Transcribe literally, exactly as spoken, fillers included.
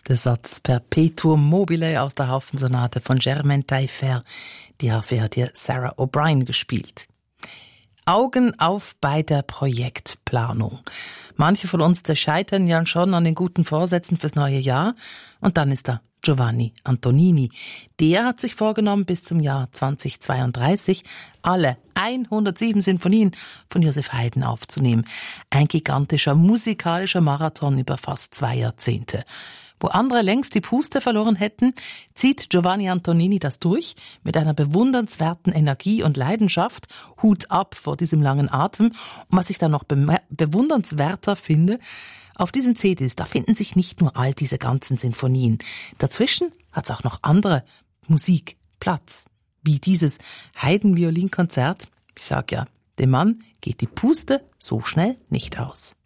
Der Satz Perpetuum mobile aus der Haufensonate von Germaine Taillefer, die dafür hat hier Sarah O'Brien gespielt. Augen auf bei der Projektplanung. Manche von uns, die scheitern ja schon an den guten Vorsätzen fürs neue Jahr. Und dann ist da Giovanni Antonini. Der hat sich vorgenommen, bis zum Jahr zweitausendzweiunddreißig alle hundertsieben Sinfonien von Joseph Haydn aufzunehmen. Ein gigantischer musikalischer Marathon über fast zwei Jahrzehnte. Wo andere längst die Puste verloren hätten, zieht Giovanni Antonini das durch mit einer bewundernswerten Energie und Leidenschaft. Hut ab vor diesem langen Atem. Und was ich da noch be- bewundernswerter finde, auf diesen C Ds, da finden sich nicht nur all diese ganzen Sinfonien. Dazwischen hat es auch noch andere Musik Platz, wie dieses Haydn-Violinkonzert. Ich sag ja, dem Mann geht die Puste so schnell nicht aus.